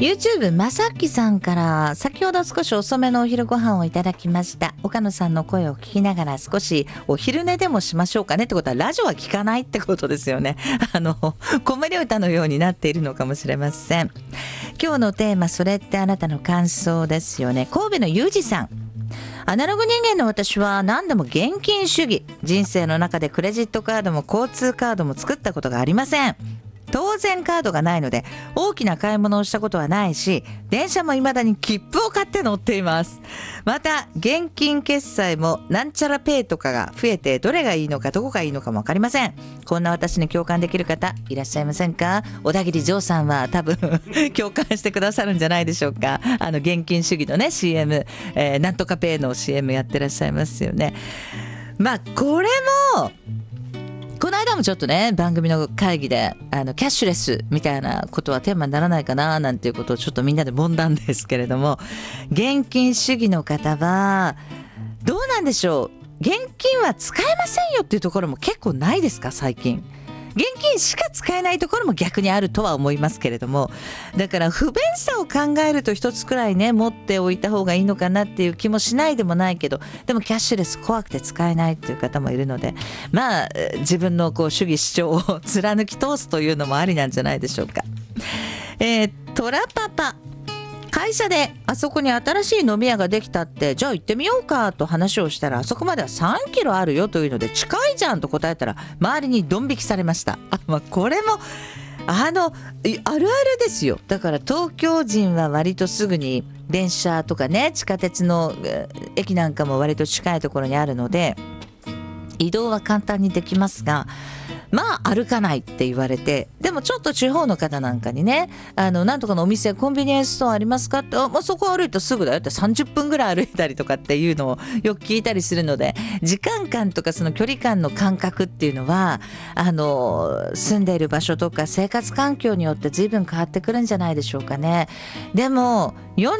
YouTube まさきさんから先ほど少し遅めのお昼ご飯をいただきました。岡野さんの声を聞きながら少しお昼寝でもしましょうかねってことはラジオは聞かないってことですよね。子守歌のようになっているのかもしれません。今日のテーマ、それってあなたの感想ですよね。神戸のゆうじさん、アナログ人間の私は何でも現金主義。人生の中でクレジットカードも交通カードも作ったことがありません。当然カードがないので大きな買い物をしたことはないし、電車も未だに切符を買って乗っています。また現金決済もなんちゃらペイとかが増えて、どれがいいのかどこがいいのかも分かりません。こんな私に共感できる方いらっしゃいませんか？小田切丈さんは多分共感してくださるんじゃないでしょうか。現金主義のね CM、なんとかペイの CM やってらっしゃいますよね。まあこれもこの間もちょっとね番組の会議でキャッシュレスみたいなことはテーマにならないかななんていうことをちょっとみんなで揉んだんですけれども、現金主義の方はどうなんでしょう。現金は使えませんよっていうところも結構ないですか？最近現金しか使えないところも逆にあるとは思いますけれども、だから不便さを考えると一つくらいね持っておいた方がいいのかなっていう気もしないでもないけど、でもキャッシュレス怖くて使えないっていう方もいるので、まあ自分のこう主義主張を貫き通すというのもありなんじゃないでしょうか。トラパパ、会社であそこに新しい飲み屋ができたって、じゃあ行ってみようかと話をしたら、あそこまでは3キロあるよというので近いじゃんと答えたら周りにドン引きされました。これもあるあるですよ。だから東京人は割とすぐに電車とかね地下鉄の駅なんかも割と近いところにあるので移動は簡単にできますが、まあ歩かないって言われて、でもちょっと地方の方なんかにね、なんとかのお店コンビニエンスストアありますかって、そこ歩いたらすぐだよって30分ぐらい歩いたりとかっていうのをよく聞いたりするので、時間感とかその距離感の感覚っていうのは住んでいる場所とか生活環境によって随分変わってくるんじゃないでしょうかね。でも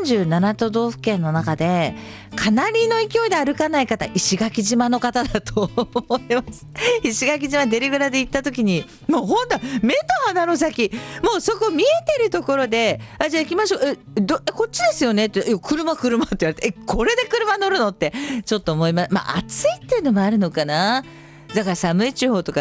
47都道府県の中でかなりの勢いで歩かない方、石垣島の方だと思います。石垣島デリグラで行った時にもうほんと目と鼻の先、もうそこ見えてるところで、じゃあ行きましょう、こっちですよねって、車って言われて、これで車乗るのってちょっと思います。暑いっていうのもあるのかな。だから寒い地方とか